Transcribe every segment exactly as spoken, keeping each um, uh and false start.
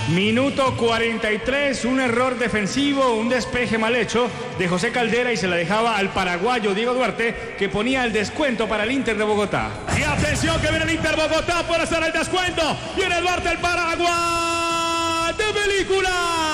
Minuto cuarenta y tres, un error defensivo, un despeje mal hecho de José Caldera y se la dejaba al paraguayo Diego Duarte, que ponía el descuento para el Inter de Bogotá. Y atención que viene el Inter Bogotá por hacer el descuento. Viene Duarte, el Paraguay de película.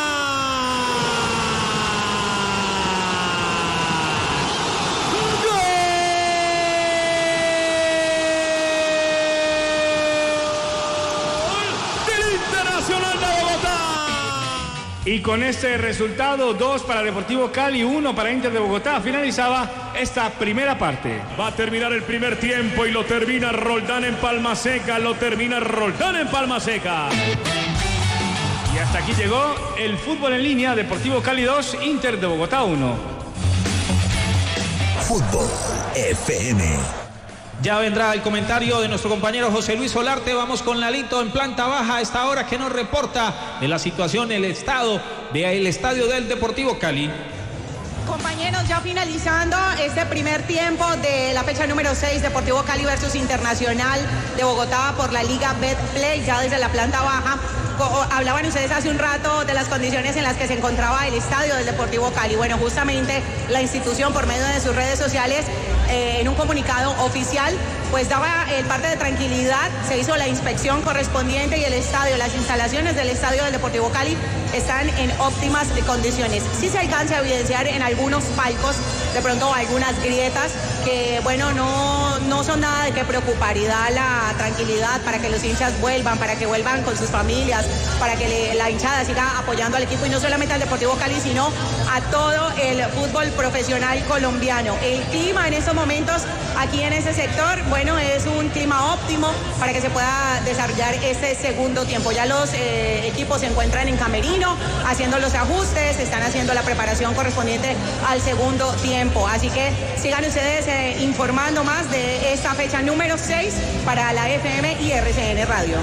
Y con este resultado, dos para Deportivo Cali, uno para Inter de Bogotá, finalizaba esta primera parte. Va a terminar el primer tiempo y lo termina Roldán en Palma Seca, lo termina Roldán en Palma Seca. Y hasta aquí llegó el fútbol en línea, Deportivo Cali dos, Inter de Bogotá uno. Fútbol F M. Ya vendrá el comentario de nuestro compañero José Luis Solarte. Vamos con Lalito en planta baja a esta hora, que nos reporta de la situación, el estado del estadio del Deportivo Cali. Compañeros, ya finalizando este primer tiempo de la fecha número seis, Deportivo Cali versus Internacional de Bogotá por la Liga Betplay, ya desde la planta baja. Hablaban ustedes hace un rato de las condiciones en las que se encontraba el estadio del Deportivo Cali. Bueno, justamente la institución, por medio de sus redes sociales, eh, en un comunicado oficial, pues daba el parte de tranquilidad. Se hizo la inspección correspondiente y el estadio, las instalaciones del estadio del Deportivo Cali están en óptimas condiciones. Sí se alcanza a evidenciar en algunos palcos de pronto algunas grietas que, bueno, no, no son nada de qué preocupar, y da la tranquilidad para que los hinchas vuelvan, para que vuelvan con sus familias, para que le, la hinchada siga apoyando al equipo, y no solamente al Deportivo Cali, sino a todo el fútbol profesional colombiano. El clima en estos momentos aquí en ese sector, bueno, es un clima óptimo para que se pueda desarrollar este segundo tiempo. Ya los eh, equipos se encuentran en camerino haciendo los ajustes, están haciendo la preparación correspondiente al segundo tiempo. Así que sigan ustedes eh, informando más de esta fecha número seis para la F M y R C N Radio.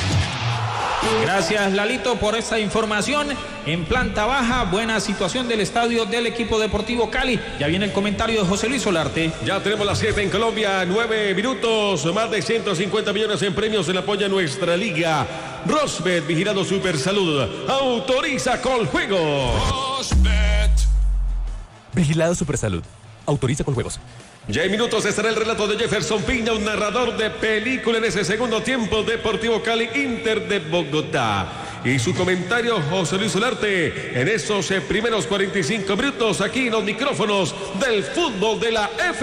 Gracias, Lalito, por esta información. En planta baja, buena situación del estadio del equipo Deportivo Cali. Ya viene el comentario de José Luis Solarte. Ya tenemos las siete en Colombia, nueve minutos, más de ciento cincuenta millones en premios en apoyo a nuestra liga. Rosbet, vigilando Super Salud, autoriza Coljuegos. Rosbet. Vigilado Super Salud, autoriza Coljuegos. Ya en minutos estará el relato de Jefferson Piña, un narrador de película en ese segundo tiempo, Deportivo Cali, Inter de Bogotá. Y su comentario, José Luis Solarte, en esos eh, primeros cuarenta y cinco minutos, aquí en los micrófonos del fútbol de la F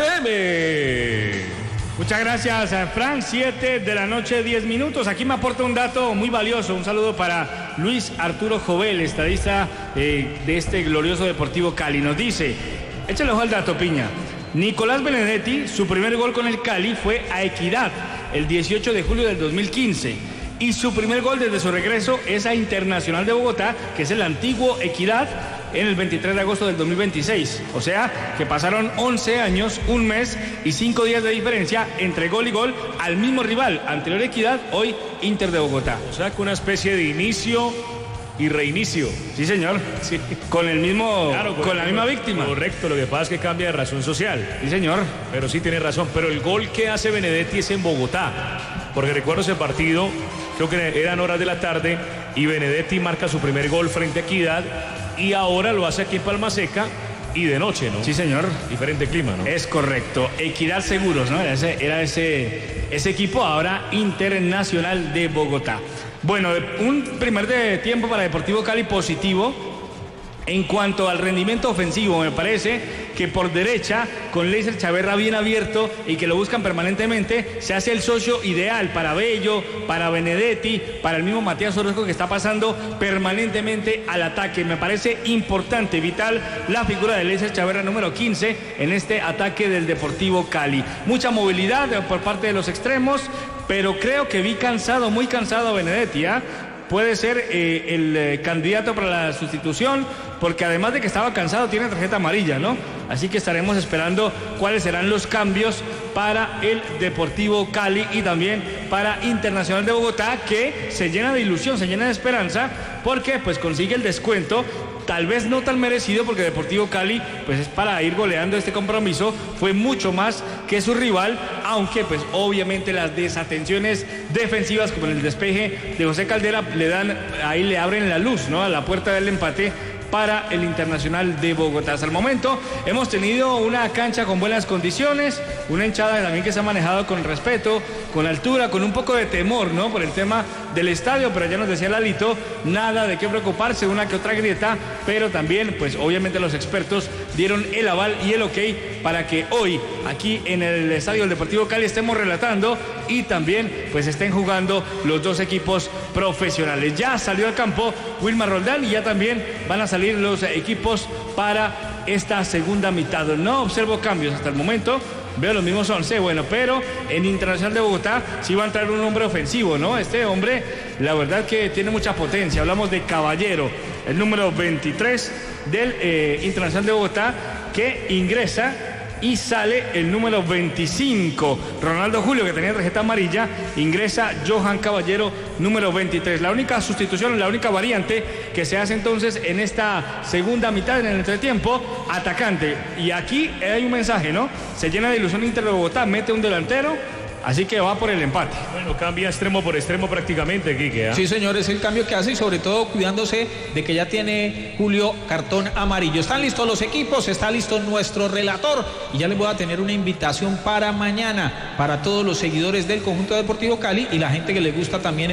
M. Muchas gracias, Fran. siete de la noche, diez minutos. Aquí me aporta un dato muy valioso. Un saludo para Luis Arturo Jovel, estadista eh, de este glorioso Deportivo Cali. Nos dice, échale ojo al dato, Piña. Nicolás Benedetti, su primer gol con el Cali fue a Equidad el dieciocho de julio del dos mil quince. Y su primer gol desde su regreso es a Internacional de Bogotá, que es el antiguo Equidad, en el veintitrés de agosto del dos mil veintiséis. O sea, que pasaron once años, un mes y cinco días de diferencia entre gol y gol al mismo rival. Anterior Equidad, hoy Inter de Bogotá. O sea, que una especie de inicio y reinicio. Sí, señor. Sí. Con el mismo, claro, con, con la misma víctima. Correcto, lo que pasa es que cambia de razón social. Sí, señor. Pero sí tiene razón. Pero el gol que hace Benedetti es en Bogotá. Porque recuerdo ese partido, creo que eran horas de la tarde, y Benedetti marca su primer gol frente a Equidad, y ahora lo hace aquí en Palma Seca, y de noche, ¿no? Sí, señor. Diferente clima, ¿no? Es correcto. Equidad Seguros, ¿no? Era ese, era ese, ese equipo, ahora Internacional de Bogotá. Bueno, un primer de tiempo para Deportivo Cali positivo. En cuanto al rendimiento ofensivo, me parece que por derecha, con Leiser Chaverra bien abierto y que lo buscan permanentemente, se hace el socio ideal para Bello, para Benedetti, para el mismo Matías Orozco, que está pasando permanentemente al ataque. Me parece importante, vital, la figura de Leiser Chaverra, número quince, en este ataque del Deportivo Cali. Mucha movilidad por parte de los extremos, pero creo que vi cansado, muy cansado a Benedetti, ¿ah? ¿eh? Puede ser eh, el eh, candidato para la sustitución, porque además de que estaba cansado, tiene tarjeta amarilla, ¿no? Así que estaremos esperando cuáles serán los cambios para el Deportivo Cali y también para Internacional de Bogotá, que se llena de ilusión, se llena de esperanza, porque pues consigue el descuento. Tal vez no tan merecido, porque Deportivo Cali pues es para ir goleando este compromiso, fue mucho más que su rival, aunque pues obviamente las desatenciones defensivas como en el despeje de José Caldera le dan, ahí le abren la luz, ¿no?, a la puerta del empate para el Internacional de Bogotá. Hasta el momento hemos tenido una cancha con buenas condiciones, una hinchada también que se ha manejado con respeto, con altura, con un poco de temor, ¿no?, por el tema del estadio, pero ya nos decía Lalito, nada de qué preocuparse, una que otra grieta, pero también, pues obviamente los expertos dieron el aval y el ok para que hoy, aquí en el Estadio del Deportivo Cali, estemos relatando y también, pues estén jugando los dos equipos profesionales. Ya salió al campo Wilmar Roldán y ya también van a salir los equipos para esta segunda mitad. No observo cambios hasta el momento, veo los mismos once, bueno, pero en Internacional de Bogotá sí va a entrar un hombre ofensivo, ¿no? Este hombre, la verdad que tiene mucha potencia. Hablamos de Caballero, el número veintitrés del eh, Internacional de Bogotá, que ingresa y sale el número veinticinco, Ronaldo Julio, que tenía tarjeta amarilla, ingresa Johan Caballero, número veintitrés. La única sustitución, la única variante que se hace entonces en esta segunda mitad, en el entretiempo, atacante. Y aquí hay un mensaje, ¿no? Se llena de ilusión Inter de Bogotá, mete un delantero, así que va por el empate. Bueno, cambia extremo por extremo prácticamente, Quique, ¿eh? Sí, señor, es el cambio que hace y sobre todo cuidándose de que ya tiene Julio cartón amarillo. Están listos los equipos, está listo nuestro relator y ya les voy a tener una invitación para mañana para todos los seguidores del conjunto deportivo Cali y la gente que les gusta también